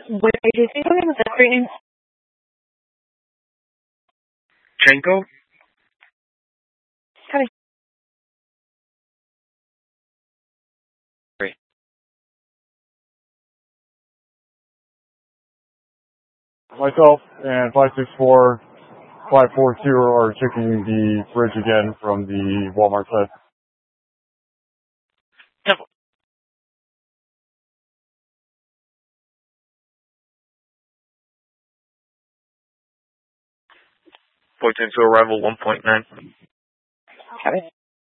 What agency? What was that name? Chenko? Copy. Myself and 564-542 are checking the bridge again from the Walmart side. Yep. 410 to arrival 1.9. Copy.